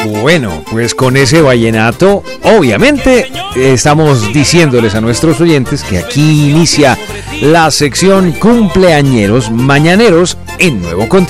Bueno, pues con ese vallenato, obviamente, estamos diciéndoles a nuestros oyentes que aquí inicia la sección cumpleañeros mañaneros en Nuevo Continente.